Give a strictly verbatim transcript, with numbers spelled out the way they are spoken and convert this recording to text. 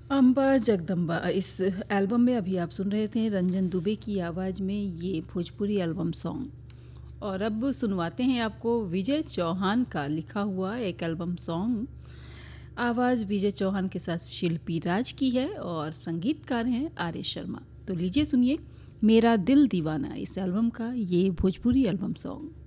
अम्बा जगदम्बा इस album में अभी आप सुन रहे थे रंजन दुबे की आवाज़ में ये भोजपुरी एल्बम सॉन्ग। और अब सुनवाते हैं आपको विजय चौहान का लिखा हुआ एक एल्बम सॉन्ग। आवाज़ विजय चौहान के साथ शिल्पी राज की है और संगीतकार हैं आर ए शर्मा। तो लीजिए सुनिए मेरा दिल दीवाना इस एल्बम का ये भोजपुरी एल्बम सॉन्ग।